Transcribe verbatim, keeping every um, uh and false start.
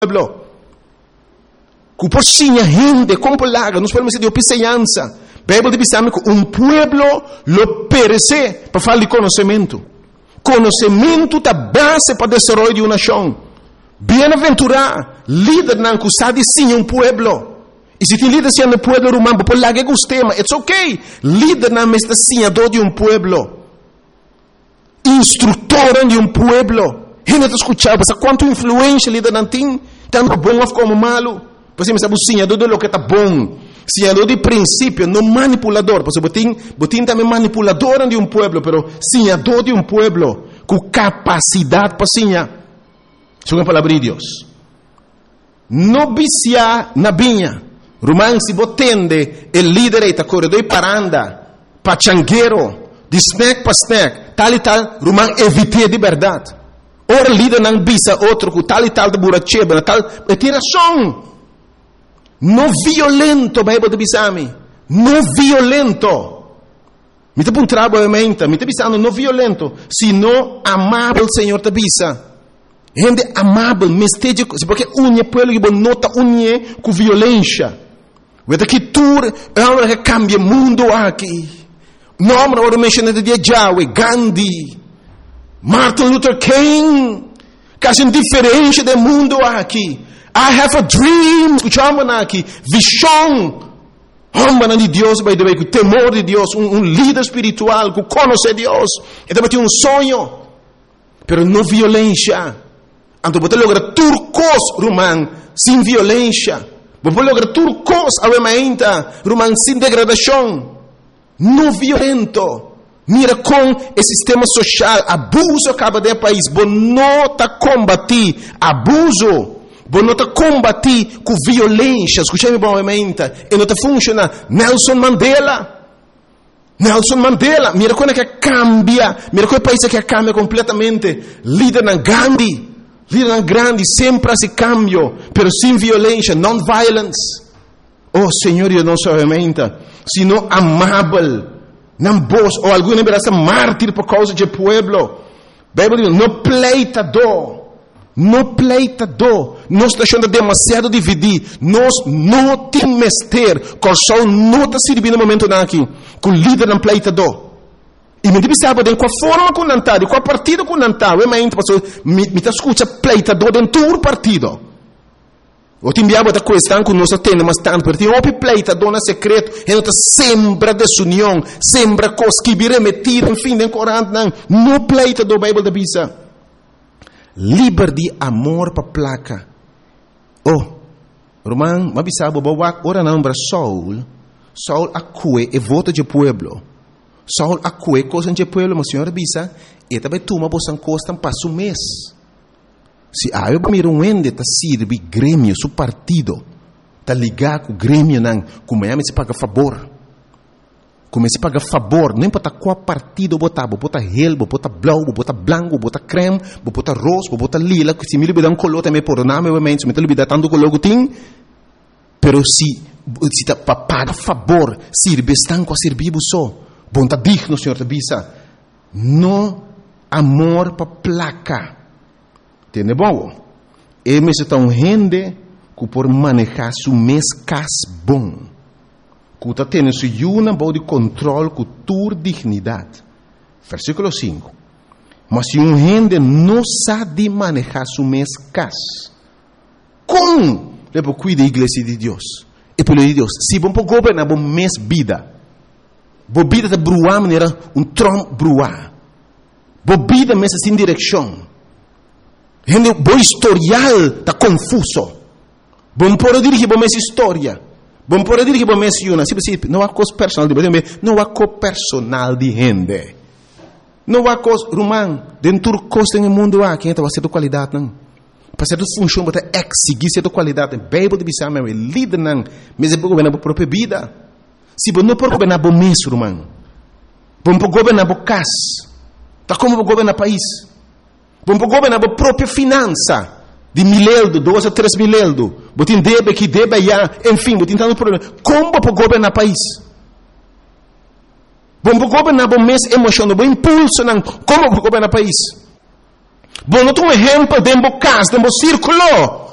pueblo. Por sinha gente, como laga, nós podemos dizer de opiseança. Bíblia diz que um pueblo lo perece para falar de conhecimento. Conhecimento é a base para o desenvolvimento de uma nação. Bem-aventurado, líder não que sabe sim um pueblo. E se tem líder sendo um pueblo romano, por lá que gostemos, it's okay. Líder não é senhador de um pueblo. Instrutor de um pueblo. Gente está escutando, mas quanto influência líder não tem, tanto bom como malo. Por exemplo, sabe o senhador de lo que está bom. Senhador de princípio, não manipulador. Porque botin, botin também manipulador de um pueblo, pero senhador de um pueblo, com capacidade para senhar. Isso é a palavra de Deus. Não vicia na vinha. Romano, se botende, o líder está corredor para andar, para changueiro, de snack para snack, tal e tal, Romano, evite de verdade. Ora, líder não visa outro, com tal e tal de buracheba, tal, é tiração. Não violento, Bíblia diz a mim. Não violento. Me está apontando a mente, me está dizendo não violento, sino amável, Senhor, te bisa. Gente amável, mesteja, porque unha pueblo que nota unha com violência. Vete que tu é uma que cambia o mundo aqui. Nome agora mencionado de Yahweh, Gandhi, Martin Luther King, que é diferente do mundo aqui. I have a dream, escutamos aqui, visão, homem de Deus, by the way, com temor de Deus, um, um líder espiritual, que conhece Deus, e também tem um sonho, pero não violência. Então, você logra turcos, romano, sem violência. Você logra turcos, aumenta, romano, sem degradação. Não violento. Mira com o sistema social, abuso acaba de país, você não está combatir abuso. Você não está combatir com violência. Escutei-me bem, e não está funcionando. Nelson Mandela. Nelson Mandela. Mira como é que cambia. Mira como é o país que cambia completamente. Líder na Gandhi. Líder na grande. Sempre esse cambio. Pero sem violência. Non-violence. Oh, Senhor, eu não sou realmente. Sino amável. Não vos. Ou alguma vez mártir por causa do pueblo. Bíblia diz, não pleitador. Não pleitador, nós está achando demasiado dividir, nós não temos mestre, o sol não está servindo no momento aqui, com o líder não pleitador. E me diz, sabe, com a forma que não está, com a partida que não está, eu me está escutando pleitador dentro do partido. Eu te enviava da questão que nós temos, mas tanto, porque tem um pleitador no secreto, e não sembra desunião, sembra coisas que virem metidas, enfim, nem corante, não, não pleitador, a Bíblia diz. Liber de amor para placa. Oh, Roman, mas sabe, bawa ora não para Saul. Saul acue e vota de pueblo. Saul acue coisa de pueblo, mas senhora bisa, e também toma bosan costan passo mês. Se a eu miro um ende tá sirve grêmio, su partido, tá ligar com o grêmio não, como é me se paga favor. Comece a pagar favor, não importa qual partido botar, botar relbo, botar blau, botar branco, botar creme, botar rosa, botar lila, se me libera um color também por nome, obviamente, se me libera tanto color que tem, pero se se tá para pagar favor, sirve estão com a servir só, bom tá digno, senhor te bisa, não amor para placa, entende bom? E me se tá um gente que por manejar su mês cas bom. Que está tendo su uma boa de controle com tua dignidade. Versículo cinco. Mas se um gente não sabe manejar su mês cas, como leva cuida da igreja de Deus? E pelo de Deus, se vamos governar bom mês vida, bom vida está bruar maneira um trom bruar, bom vida mês sem direção, gente bom historial está confuso, bom por dirigir bom mês história. Bom, por dizer que bom menciona, não há coisa personal de gente, não há coisa personal de gente. Não há coisa, Romano, dentro do coisa no mundo há, quem está fazendo qualidade, não. Para ser função, para exigir certa qualidade, Bíblia diz, meu líder, não, mas é para governar a própria vida. Se você não pode governar bom mês, Romano, bom para governar bom casa, está como para governar país, bom para governar a própria finança. De mileldo, dois a três mileldo. Botin debe que debe já, enfim, botin tanto problema. Como para governar o país? Bom para governar bom mês emocional, bom impulso, não. Como para governar o país? Bom, não tem um exemplo de um caso, de um círculo.